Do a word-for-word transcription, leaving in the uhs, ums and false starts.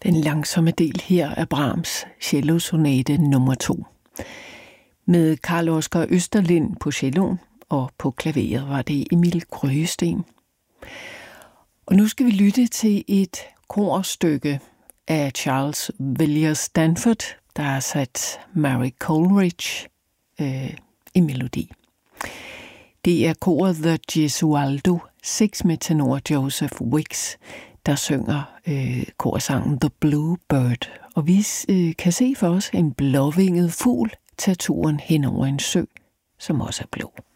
Den langsomme del her er Brahms cellosonate nummer to. Med Carl Oskar Østerlind på celloen, og på klaveret var det Emil Grøgesten. Og nu skal vi lytte til et korstykke af Charles Villiers Stanford, der har sat Mary Coleridge øh, i melodi. Det er koret The Gesualdo Six med tenor Joseph Wicks, der synger øh, korsangen The Blue Bird. Og vi øh, kan se for os en blåvinget fugl tage turen hen over en sø, som også er blå.